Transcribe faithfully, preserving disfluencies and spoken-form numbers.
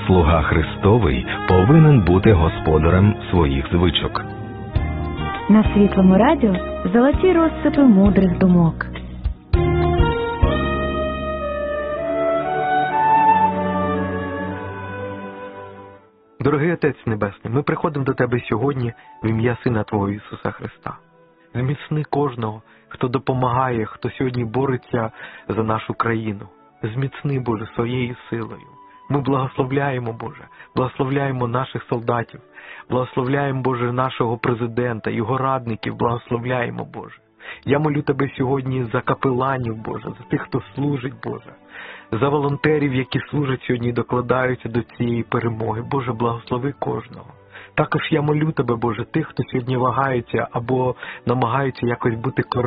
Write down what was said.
Слуга Христовий повинен бути господарем своїх звичок. На Світлому радіо золоті розсипи мудрих думок. Дорогий Отець Небесний, ми приходимо до Тебе сьогодні в ім'я Сина Твого Ісуса Христа. Зміцни кожного, хто допомагає, хто сьогодні бореться за нашу країну. Зміцни, Боже, своєю силою. Ми благословляємо, Боже, благословляємо наших солдатів, благословляємо, Боже, нашого президента, його радників, благословляємо, Боже. Я молю Тебе сьогодні за капеланів, Боже, за тих, хто служить, Боже, за волонтерів, які служать сьогодні і докладаються до цієї перемоги. Боже, благослови кожного. Також я молю Тебе, Боже, тих, хто сьогодні вагається або намагаються якось бути корисними